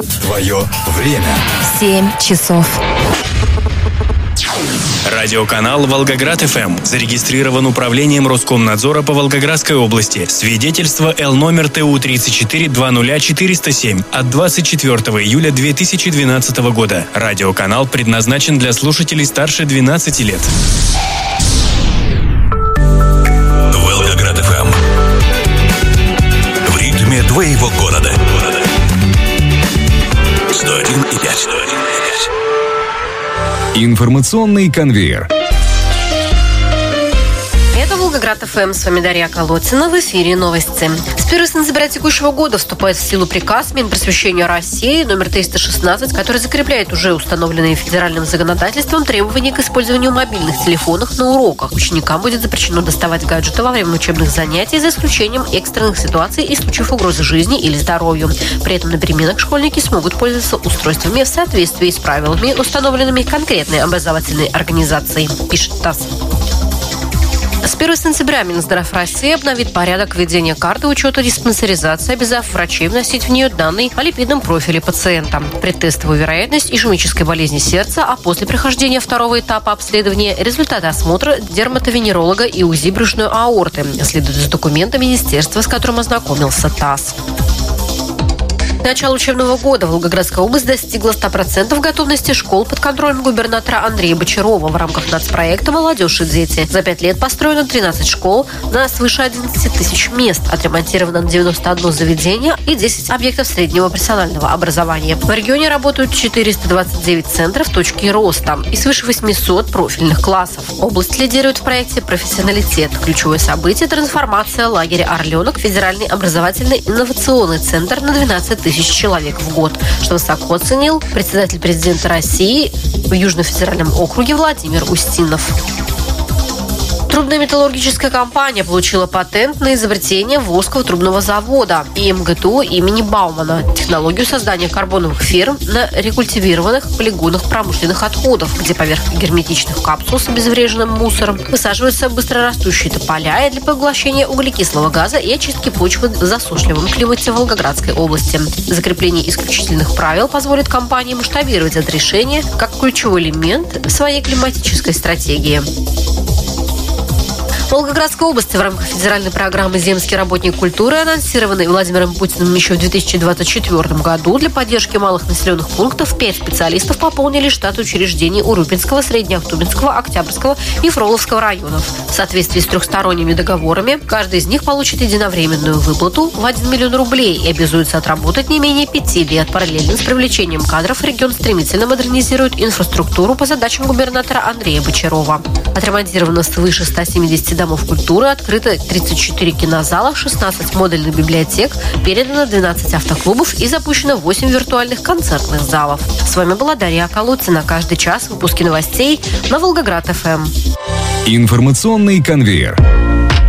Твое время. 7 часов. Радиоканал «Волгоград-ФМ» зарегистрирован управлением Роскомнадзора по Волгоградской области. Свидетельство Л номер ТУ 3420407 от 24 июля 2012 года. Радиоканал предназначен для слушателей старше 12 лет. Волгоград-ФМ. В ритме твоего города. 101,5. Информационный конвейер. Это Волгоград-ФМ. С вами Дарья Колотина. В эфире новости. С 1 сентября текущего года вступает в силу приказ Минпросвещения России номер 316, который закрепляет уже установленные федеральным законодательством требования к использованию мобильных телефонов на уроках. Ученикам будет запрещено доставать гаджеты во время учебных занятий, за исключением экстренных ситуаций и случаев угрозы жизни или здоровью. При этом на переменах школьники смогут пользоваться устройствами в соответствии с правилами, установленными конкретной образовательной организацией, пишет ТАСС. С 1 сентября Минздрав России обновит порядок введения карты учета диспансеризации, обязав врачей вносить в нее данные о липидном профиле пациента, предтестовую вероятность ишемической болезни сердца, а после прохождения второго этапа обследования результаты осмотра дерматовенеролога и УЗИ брюшной аорты, следует из документа министерства, с которым ознакомился ТАСС. К началу учебного года Волгоградская область достигла 100% готовности школ под контролем губернатора Андрея Бочарова в рамках нацпроекта «Молодежь и дети». За 5 лет построено 13 школ на свыше 11 тысяч мест, отремонтировано 91 заведение и 10 объектов среднего профессионального образования. В регионе работают 429 центров точки роста и свыше 800 профильных классов. Область лидирует в проекте «Профессионалитет». Ключевое событие – трансформация лагеря «Орленок» в федеральный образовательный инновационный центр на 12 тысяч человек в год, что высоко оценил председатель президента России в Южном федеральном округе Владимир Устинов. Трубная металлургическая компания получила патент на изобретение воскового трубного завода и МГТУ имени Баумана, технологию создания карбоновых ферм на рекультивированных полигонах промышленных отходов, где поверх герметичных капсул с обезвреженным мусором высаживаются быстрорастущие тополя для поглощения углекислого газа и очистки почвы в засушливом климате Волгоградской области. Закрепление исключительных правил позволит компании масштабировать это решение как ключевой элемент своей климатической стратегии. В Волгоградской области в рамках федеральной программы «Земский работник культуры», анонсированной Владимиром Путиным еще в 2024 году, для поддержки малых населенных пунктов 5 специалистов пополнили штат учреждений Урюпинского, Среднеахтубинского, Октябрьского и Фроловского районов. В соответствии с трехсторонними договорами, каждый из них получит единовременную выплату в 1 миллион рублей и обязуется отработать не менее 5 лет. Параллельно с привлечением кадров регион стремительно модернизирует инфраструктуру по задачам губернатора Андрея Бочарова. Отремонтировано свыше 170 домов культуры, открыто 34 кинозала, 16 модульных библиотек, передано 12 автоклубов и запущено 8 виртуальных концертных залов. С вами была Дарья Колотина. Каждый час выпуски новостей на Волгоград-ФМ. Информационный конвейер.